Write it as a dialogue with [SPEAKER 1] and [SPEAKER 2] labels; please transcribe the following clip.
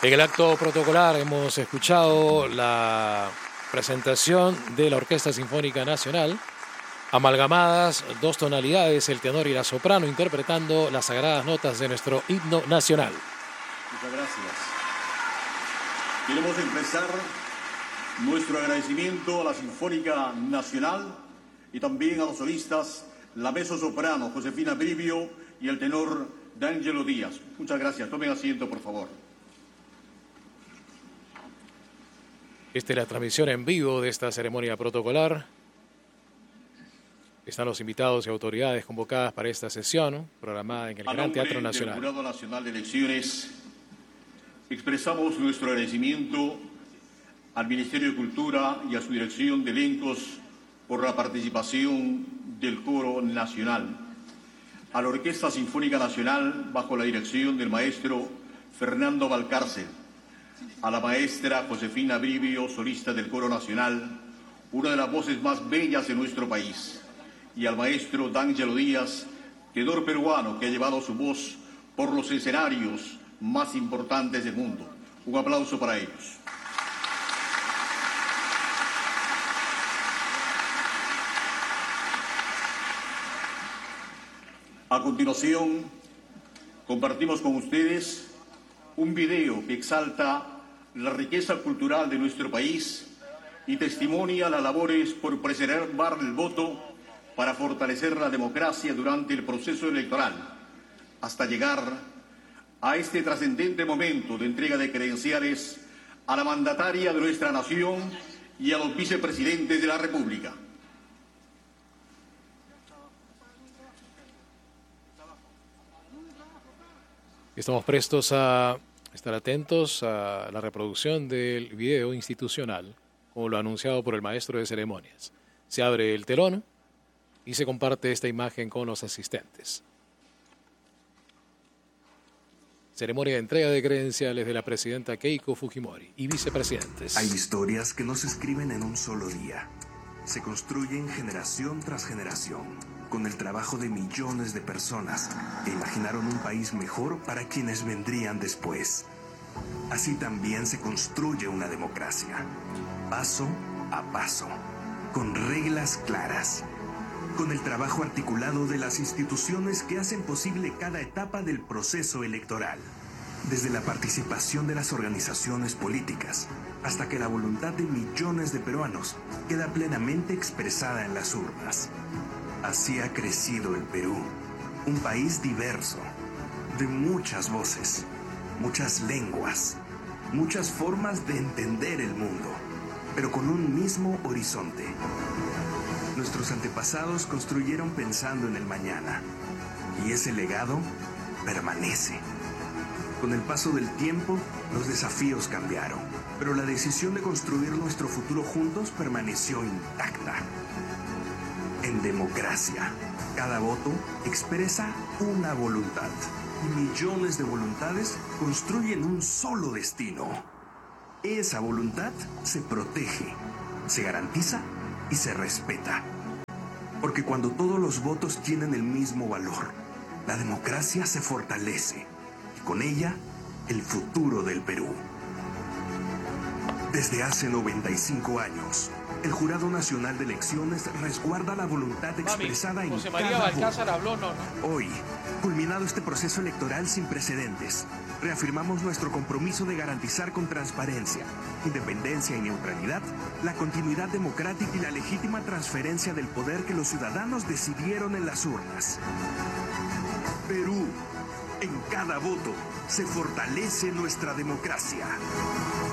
[SPEAKER 1] En el acto protocolar hemos escuchado la presentación de la Orquesta Sinfónica Nacional, amalgamadas dos tonalidades, el tenor y la soprano, interpretando las sagradas notas de nuestro himno nacional.
[SPEAKER 2] Muchas gracias. Queremos expresar nuestro agradecimiento a la Sinfónica Nacional y también a los solistas, la mezzosoprano Josefina Brivio y el tenor D'Angelo Díaz. Muchas gracias. Tomen asiento, por favor.
[SPEAKER 1] Esta es la transmisión en vivo de esta ceremonia protocolar. Están los invitados y autoridades convocadas para esta sesión, programada en el Gran Teatro Nacional.
[SPEAKER 2] A nombre del Jurado Nacional de Elecciones, expresamos nuestro agradecimiento al Ministerio de Cultura y a su dirección de elencos por la participación del Coro Nacional, a la Orquesta Sinfónica Nacional bajo la dirección del maestro Fernando Valcárcel, a la maestra Josefina Brivio, solista del Coro Nacional, una de las voces más bellas de nuestro país, y al maestro D'Angelo Díaz, tenor peruano que ha llevado su voz por los escenarios más importantes del mundo. Un aplauso para ellos. A continuación, compartimos con ustedes un video que exalta la riqueza cultural de nuestro país y testimonia las labores por preservar el voto para fortalecer la democracia durante el proceso electoral, hasta llegar a este trascendente momento de entrega de credenciales a la mandataria de nuestra nación y a los vicepresidentes de la República.
[SPEAKER 1] Estamos prestos a estar atentos a la reproducción del video institucional, como lo anunciado por el maestro de ceremonias. Se abre el telón y se comparte esta imagen con los asistentes. Ceremonia de entrega de credenciales de la presidenta Keiko Fujimori y vicepresidentes.
[SPEAKER 3] Hay historias que no se escriben en un solo día. Se construyen generación tras generación, con el trabajo de millones de personas que imaginaron un país mejor para quienes vendrían después. Así también se construye una democracia, paso a paso, con reglas claras, con el trabajo articulado de las instituciones que hacen posible cada etapa del proceso electoral, desde la participación de las organizaciones políticas hasta que la voluntad de millones de peruanos queda plenamente expresada en las urnas. Así ha crecido el Perú, un país diverso, de muchas voces, muchas lenguas, muchas formas de entender el mundo, pero con un mismo horizonte. Nuestros antepasados construyeron pensando en el mañana, y ese legado permanece. Con el paso del tiempo, los desafíos cambiaron, pero la decisión de construir nuestro futuro juntos permaneció intacta. En democracia, cada voto expresa una voluntad, y millones de voluntades construyen un solo destino. Esa voluntad se protege, se garantiza y se respeta. Porque cuando todos los votos tienen el mismo valor, la democracia se fortalece y con ella el futuro del Perú. Desde hace 95 años, el Jurado Nacional de Elecciones resguarda la voluntad expresada en
[SPEAKER 1] José María
[SPEAKER 3] cada
[SPEAKER 1] Balcázar
[SPEAKER 3] voto.
[SPEAKER 1] habló, ¿no?
[SPEAKER 3] Hoy, culminado este proceso electoral sin precedentes, reafirmamos nuestro compromiso de garantizar con transparencia, independencia y neutralidad la continuidad democrática y la legítima transferencia del poder que los ciudadanos decidieron en las urnas. Perú, en cada voto se fortalece nuestra democracia.